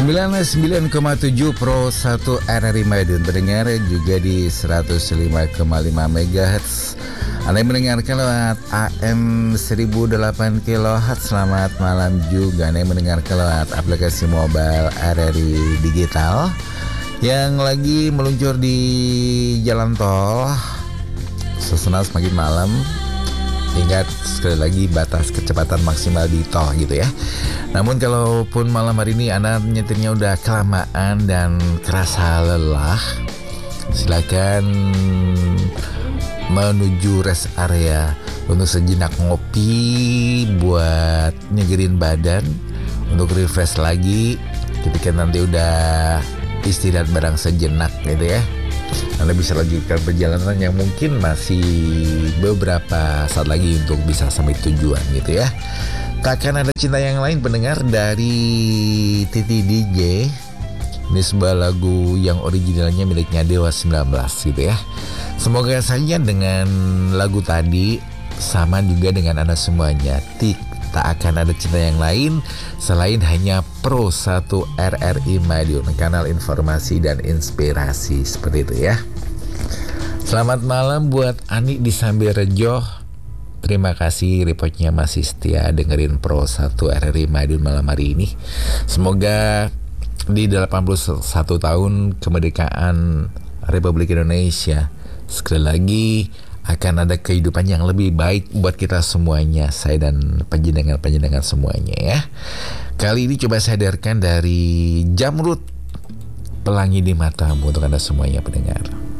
99,7 Pro 1 RRI Madiun, pendengar juga di 105,5 MHz. Anda yang mendengarkan lewat AM 1008 kHz. Selamat malam juga Anda yang mendengarkan lewat aplikasi mobile RRI Digital yang lagi meluncur di jalan tol. Suasana semakin malam. Ingat sekali lagi batas kecepatan maksimal di tol gitu ya. Namun kalaupun malam hari ini Anda nyetirnya udah kelamaan dan kerasa lelah, silakan menuju rest area untuk sejenak ngopi buat nyegerin badan, untuk refresh lagi ketika nanti udah istirahat bareng sejenak gitu ya. Anda bisa lanjutkan perjalanan yang mungkin masih beberapa saat lagi untuk bisa sampai tujuan gitu ya. Takkan ada cinta yang lain, pendengar, dari Titi DJ. Ini sebuah lagu yang originalnya miliknya Dewa 19 gitu ya. Semoga saja dengan lagu tadi sama juga dengan Anda semuanya. Tak akan ada cinta yang lain selain hanya Pro 1 RRI Madiun, kanal informasi dan inspirasi, seperti itu ya. Selamat malam buat Ani di Sambirejo. Terima kasih reportnya masih setia dengerin Pro 1 RRI Madiun malam hari ini. Semoga di 81 tahun kemerdekaan Republik Indonesia sekali lagi akan ada kehidupan yang lebih baik buat kita semuanya, saya dan penjenengan semuanya ya. Kali ini coba saya hadirkan dari Jamrud, Pelangi di Matamu, untuk Anda semuanya pendengar.